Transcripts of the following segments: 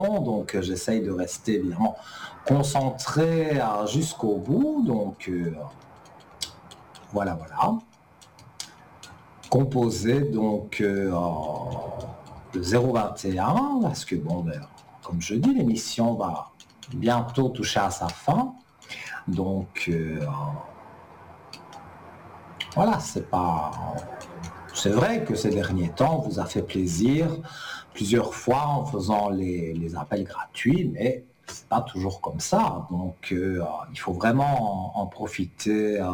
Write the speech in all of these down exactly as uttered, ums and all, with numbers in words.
donc euh, j'essaye de rester évidemment concentré euh, jusqu'au bout. Donc euh, voilà, voilà. Composé donc euh, de zéro vingt et un, parce que bon, ben, comme je dis, l'émission va bientôt toucher à sa fin. Donc euh, voilà, c'est pas. C'est vrai que ces derniers temps vous a fait plaisir plusieurs fois en faisant les, les appels gratuits, mais c'est pas toujours comme ça. Donc euh, il faut vraiment en, en profiter euh,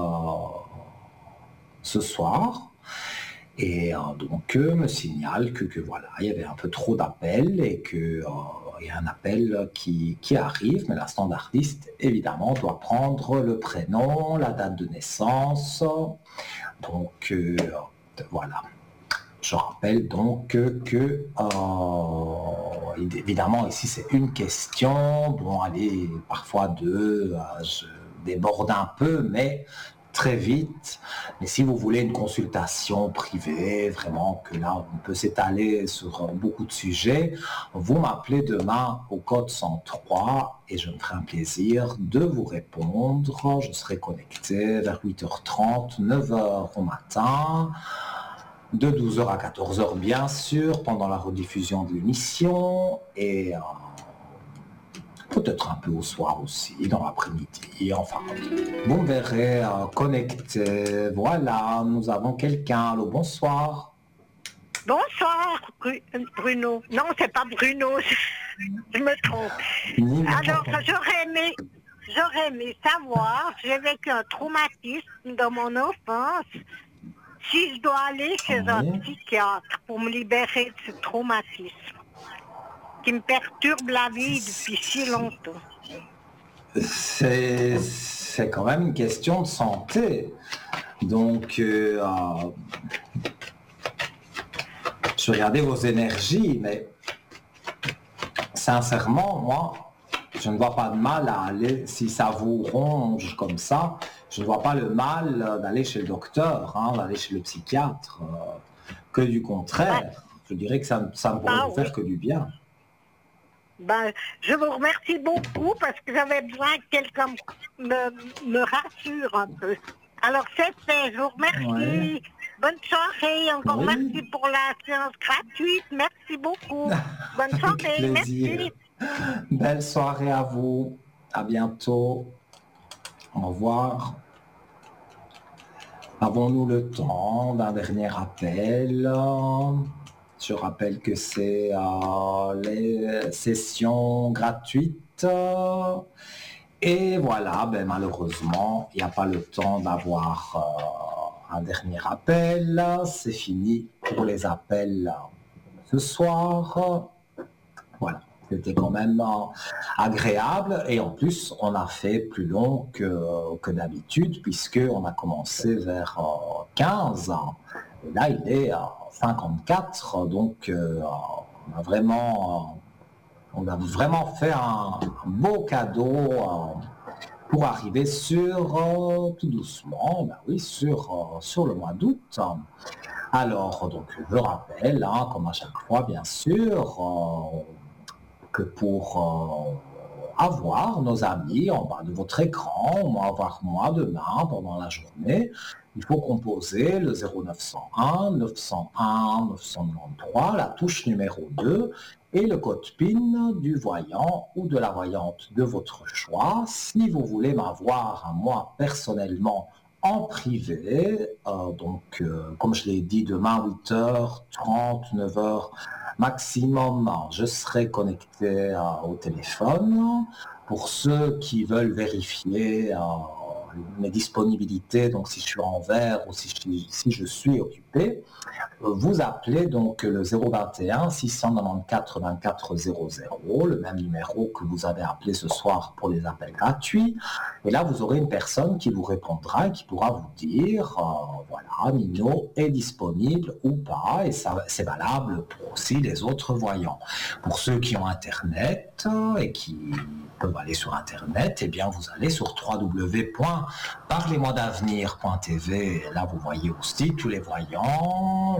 ce soir. Et euh, donc euh, me signale que, que voilà, il y avait un peu trop d'appels et qu'il euh, y a un appel qui, qui arrive, mais la standardiste évidemment doit prendre le prénom, la date de naissance. Donc euh, voilà. Je rappelle donc que, que euh, évidemment ici c'est une question, bon allez, parfois deux, euh, je déborde un peu, mais très vite. Mais si vous voulez une consultation privée, vraiment que là on peut s'étaler sur beaucoup de sujets, vous m'appelez demain au code cent trois et je me ferai un plaisir de vous répondre. Je serai connecté vers huit heures trente, neuf heures au matin. De douze heures à quatorze heures, bien sûr, pendant la rediffusion de l'émission, et euh, peut-être un peu au soir aussi, dans l'après-midi, enfin, vous me verrez euh, connecté. Voilà, nous avons quelqu'un. Allô, bonsoir. Bonsoir, Bruno. Non, c'est pas Bruno, je me trompe. Mmh. Alors, j'aurais aimé, j'aurais aimé savoir, j'ai vécu un traumatisme dans mon enfance. Si je dois aller chez oui. un psychiatre pour me libérer de ce traumatisme qui me perturbe la vie depuis si longtemps. C'est, c'est quand même une question de santé. Donc, euh, je regardais vos énergies, mais sincèrement, moi, je ne vois pas de mal à aller, si ça vous ronge comme ça, je ne vois pas le mal d'aller chez le docteur, hein, d'aller chez le psychiatre, euh, que du contraire. Ah. Je dirais que ça, ça ne pourrait ah, vous faire oui. que du bien. Ben, je vous remercie beaucoup parce que j'avais besoin que quelqu'un me, me rassure un peu. Alors c'est fait, je vous remercie. Ouais. Bonne soirée, encore oui. merci pour la séance gratuite, merci beaucoup. Bonne soirée, merci. Belle soirée à vous, à bientôt. Au revoir. Avons-nous le temps d'un dernier appel? Je rappelle que c'est euh, les sessions gratuites. Et voilà, ben, malheureusement, il n'y a pas le temps d'avoir euh, un dernier appel. C'est fini pour les appels ce soir. Voilà. C'était quand même euh, agréable et en plus on a fait plus long que, que d'habitude puisqu'on a commencé vers euh, quinze et là il est à cinquante-quatre, donc euh, on a vraiment euh, on a vraiment fait un, un beau cadeau euh, pour arriver sur euh, tout doucement, ben oui, sur, euh, sur le mois d'août. Alors donc je rappelle, hein, comme à chaque fois bien sûr, euh, que pour euh, avoir nos amis en bas de votre écran, ou avoir moi demain pendant la journée, il faut composer le zéro neuf cent un neuf cent un neuf cent quatre-vingt-treize, la touche numéro deux et le code P I N du voyant ou de la voyante de votre choix. Si vous voulez m'avoir à moi personnellement en privé, euh, donc euh, comme je l'ai dit, demain huit heures trente, neuf heures maximum, je serai connecté euh, au téléphone. Pour ceux qui veulent vérifier euh, mes disponibilités, donc si je suis en vert ou si je, si je suis occupé, vous appelez donc le zéro vingt et un six cent quatre-vingt-quatorze vingt-quatre zéro zéro, le même numéro que vous avez appelé ce soir pour les appels gratuits. Et là, vous aurez une personne qui vous répondra et qui pourra vous dire, euh, voilà, Nino est disponible ou pas, et ça, c'est valable pour aussi les autres voyants. Pour ceux qui ont Internet et qui peuvent aller sur Internet, eh bien, vous allez sur w w w point parlez moi d'avenir point t v. Là, vous voyez aussi tous les voyants,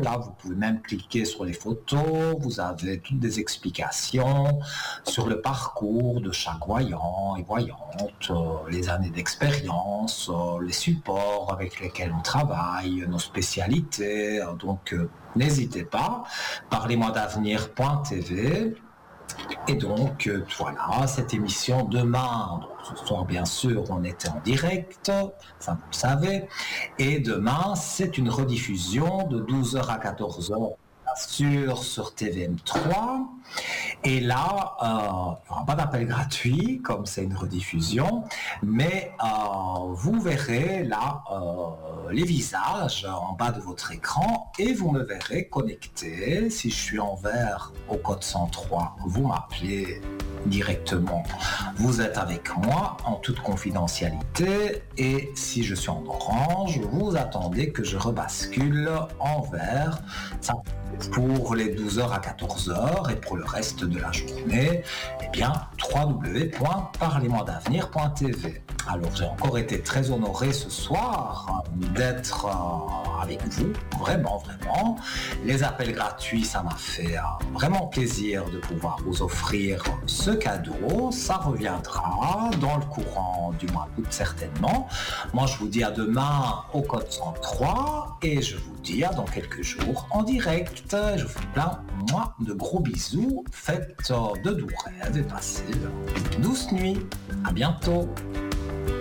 Là, vous pouvez même cliquer sur les photos, vous avez toutes des explications sur le parcours de chaque voyant et voyante, euh, les années d'expérience, euh, les supports avec lesquels on travaille, nos spécialités. Donc, euh, n'hésitez pas, parlez-moi d'avenir point t v. Et donc, euh, voilà, cette émission demain, donc ce soir bien sûr, on était en direct, ça vous le savez, et demain, c'est une rediffusion de douze heures à quatorze heures, sur, sur T V M trois. Et là, euh, il n'y aura pas d'appel gratuit, comme c'est une rediffusion, mais euh, vous verrez là euh, les visages en bas de votre écran et vous me verrez connecté. Si je suis en vert au code cent trois, vous m'appelez directement. Vous êtes avec moi en toute confidentialité, et si je suis en orange, vous attendez que je rebascule en vert. Ça, pour les douze heures à quatorze heures, et pour le reste de la journée, eh bien, w w w point parlez moi d'avenir point t v. Alors, j'ai encore été très honoré ce soir d'être euh, avec vous, vraiment, vraiment. Les appels gratuits, ça m'a fait euh, vraiment plaisir de pouvoir vous offrir ce cadeau. Ça reviendra dans le courant du mois d'août, certainement. Moi, je vous dis à demain au code cent trois, et je vous dis à dans quelques jours en direct. Je vous fais plein moi, de gros bisous. Faites euh, de doux rêves et passez une douce nuit. À bientôt.